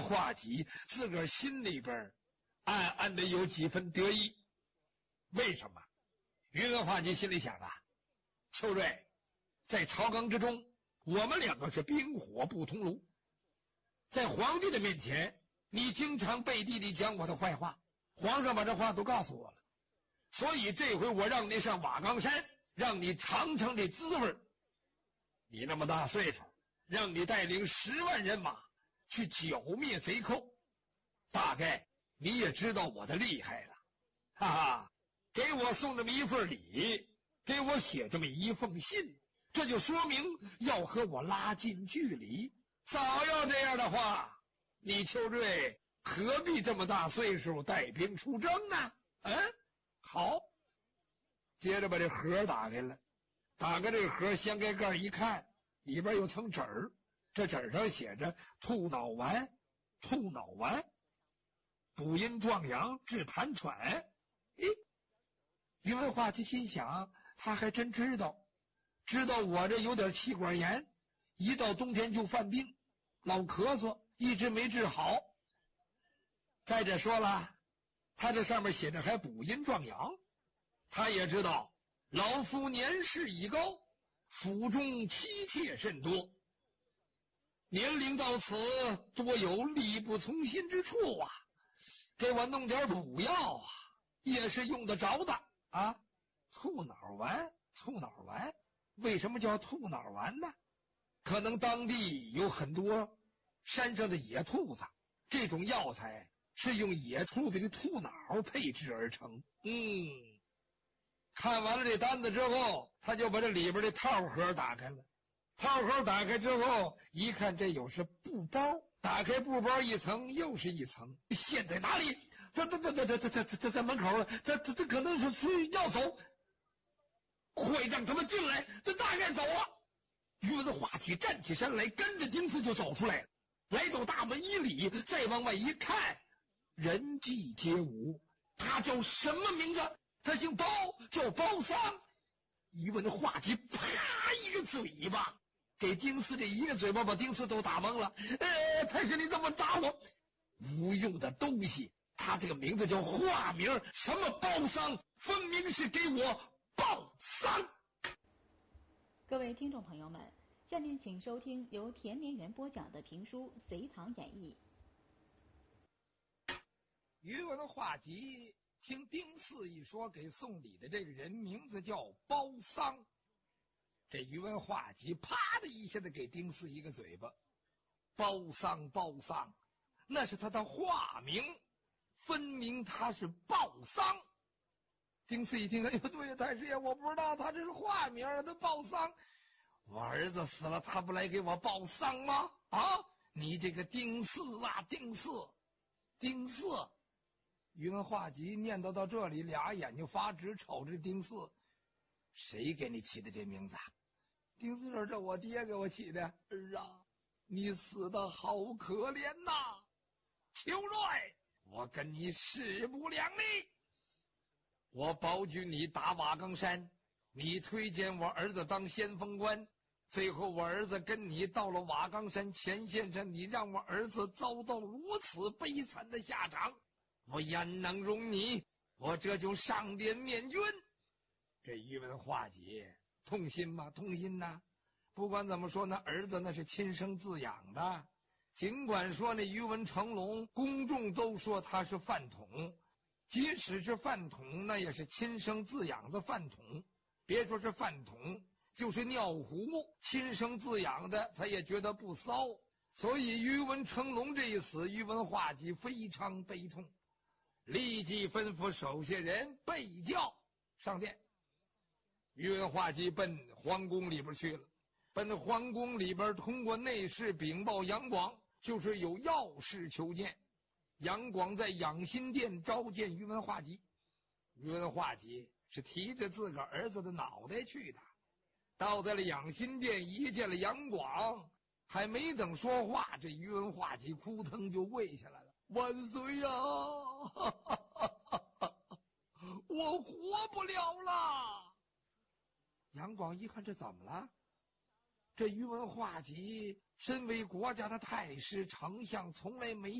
化及自个儿心里边暗暗的有几分得意。为什么？宇文化及心里想啊，秋瑞，在朝纲之中，我们两个是冰火不同炉，在皇帝的面前，你经常背地里讲我的坏话，皇上把这话都告诉我了，所以这回我让你上瓦岗山，让你尝尝这滋味。你那么大岁数，让你带领10万人马去剿灭贼寇，大概你也知道我的厉害了，哈哈！给我送这么一份礼，给我写这么一封信，这就说明要和我拉近距离。早要这样的话，你秋瑞何必这么大岁数带兵出征呢？好，接着把这盒打开了，打开这个盒，掀开盖一看，里边有层纸儿，这纸儿上写着兔脑丸，兔脑丸，补阴壮阳，治痰喘。宇文化及心想，他还真知道我这有点气管炎，一到冬天就犯病，老咳嗽，一直没治好。再者说了，他这上面写着还补阴壮阳，他也知道老夫年事已高，府中妻妾甚多，年龄到此，多有力不从心之处啊，给我弄点补药啊，也是用得着的啊。兔脑丸，为什么叫兔脑丸呢？可能当地有很多山上的野兔子，这种药材是用野兔子的兔脑配制而成。看完了这单子之后，他就把这里边的套盒打开了。套盒打开之后，一看这有是布包，打开布包一层又是一层，线在哪里？这在门口了，这可能是要走。会长他们进来，这大概走啊！宇文化及站起身来，跟着丁四就走出来了。来到大门1里，再往外一看，人迹皆无。他叫什么名字？他姓包，叫包桑。宇文化及啪一个嘴巴，给丁四这一个嘴巴把丁四都打懵了。才是你这么打我，无用的东西！他这个名字叫化名，什么包桑，分明是给我报丧。 各位听众朋友们，下面请收听由田连元播讲的评书《隋唐演义》。 宇文化及听丁四一说，给送礼的这个人名字叫包桑。这宇文化及啪的一下子给丁四一个嘴巴。包桑，那是他的化名，分明他是鲍桑。丁四一听，哎呦，对呀，太师爷，我不知道他这是化名，他鲍桑。我儿子死了，他不来给我报丧吗？啊，你这个丁四啊，丁四。宇文化及念叨到这里，俩眼睛发直，瞅着丁四。谁给你起的这名字？丁四说：“这我爹给我起的。”儿啊，你死的好可怜呐！秋瑞，我跟你势不两立。我保举你打瓦岗山，你推荐我儿子当先锋官，最后我儿子跟你到了瓦岗山前线上，你让我儿子遭到如此悲惨的下场，我焉能容你？我这就上殿面君。这宇文化及痛心吗？痛心呐！不管怎么说，那儿子那是亲生自养的，尽管说那宇文成龙公众都说他是饭桶，即使是饭桶，那也是亲生自养的饭桶。别说是饭桶，就是尿壶，亲生自养的，他也觉得不骚。所以宇文成龙这一死，宇文化及非常悲痛，立即吩咐手下人备轿上殿。宇文化及奔皇宫里边去了。奔皇宫里边，通过内侍禀报杨广，就是有要事求见。杨广在养心殿召见宇文化及。宇文化及是提着自个儿子的脑袋去的，到在了养心殿，一见了杨广，还没等说话，这宇文化及扑腾就跪下来了：“万岁呀！我活不了了！”杨广一看，这怎么了？这宇文化及身为国家的太师丞相，从来没